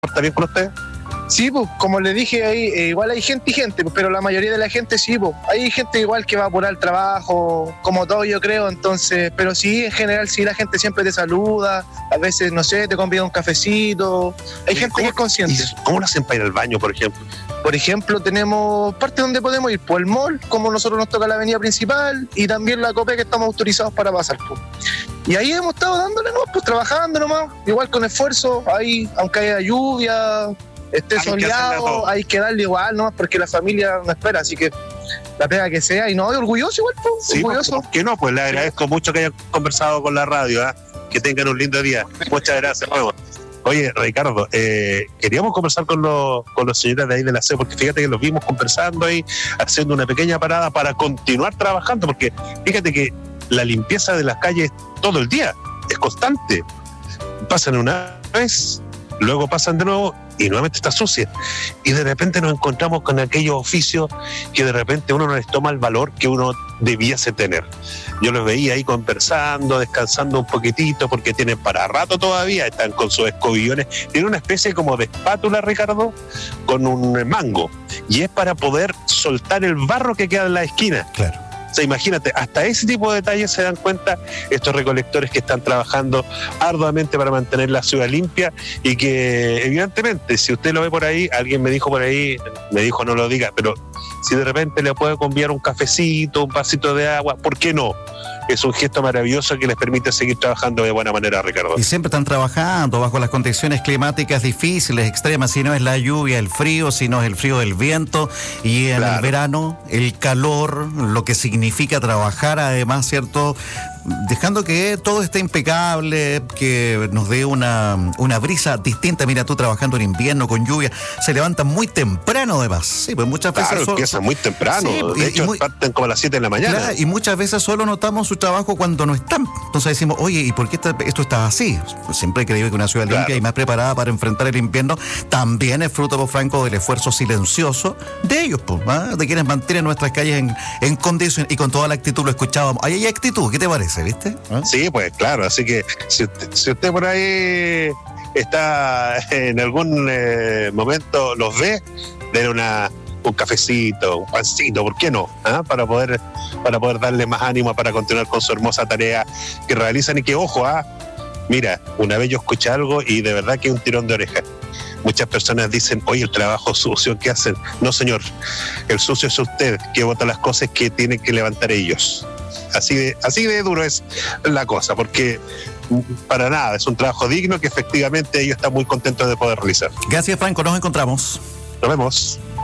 porta bien con ustedes? Sí, pues, como le dije ahí, igual hay gente y gente, pues, pero la mayoría de la gente sí, pues. Hay gente igual que va por el trabajo, como todo yo creo, entonces, pero sí, en general sí, la gente siempre te saluda, a veces, no sé, te convida un cafecito, hay gente que es consciente. ¿Cómo lo hacen para ir al baño, por ejemplo? Por ejemplo, tenemos parte donde podemos ir, por el mall, como nosotros nos toca la avenida principal, y también la COPE que estamos autorizados para pasar, pues. Y ahí hemos estado dándole, ¿no? Pues trabajando nomás, igual con esfuerzo, ahí, aunque haya lluvia, esté soleado, hay que darle igual, ¿no? Porque la familia no espera, así que la pega que sea, y no, orgulloso igual, pues, sí, orgulloso. ¿por qué no? Pues le agradezco mucho que hayan conversado con la radio, ¿eh? Que tengan un lindo día. Muchas gracias, nuevo. Oye, Ricardo, queríamos conversar con los señores de ahí de la C, porque fíjate que los vimos conversando ahí, haciendo una pequeña parada para continuar trabajando, porque fíjate que la limpieza de las calles todo el día es constante. Pasan una vez, luego pasan de nuevo y nuevamente está sucia. Y de repente nos encontramos con aquellos oficios que de repente uno no les toma el valor que uno debiese tener. Yo los veía ahí conversando, descansando un poquitito, porque tienen para rato todavía, están con sus escobillones. Tienen una especie como de espátula, Ricardo, con un mango. Y es para poder soltar el barro que queda en la esquina. Claro. O sea, imagínate, hasta ese tipo de detalles se dan cuenta estos recolectores que están trabajando arduamente para mantener la ciudad limpia y que, evidentemente, si usted lo ve por ahí, alguien me dijo por ahí, me dijo no lo diga, pero si de repente le puede conviar un cafecito, un vasito de agua, ¿por qué no? Es un gesto maravilloso que les permite seguir trabajando de buena manera, Ricardo. Y siempre están trabajando bajo las condiciones climáticas difíciles, extremas, si no es la lluvia, el frío, si no es el frío del viento, y en el verano, el calor, lo que significa trabajar además, ¿cierto? Dejando que todo esté impecable, que nos dé una brisa distinta. Mira, tú trabajando en invierno con lluvia, se levantan muy temprano además. Sí, pues muchas veces empiezan muy temprano. Sí, de hecho, parten como a las 7 de la mañana. Claro, y muchas veces solo notamos su trabajo cuando no están. Entonces decimos, oye, ¿y por qué esto está así? Pues siempre he creído que una ciudad limpia y más preparada para enfrentar el invierno también es fruto, pues, Franco, del esfuerzo silencioso de ellos, pues, ¿eh? De quienes mantienen nuestras calles en condición, y con toda la actitud lo escuchábamos. Ahí hay actitud, ¿qué te parece? ¿Viste? ¿Eh? Sí, pues claro, así que si usted por ahí está en algún momento, los ve, denle un cafecito, un pancito, ¿por qué no? ¿Ah? Para poder darle más ánimo para continuar con su hermosa tarea que realizan y que, ojo, mira, una vez yo escuché algo y de verdad que es un tirón de oreja. Muchas personas dicen, oye, el trabajo sucio, ¿qué hacen? No, señor, el sucio es usted, que bota las cosas que tienen que levantar ellos. Así de duro es la cosa, porque para nada, es un trabajo digno que efectivamente ellos están muy contentos de poder realizar. Gracias, Franco, nos encontramos. Nos vemos.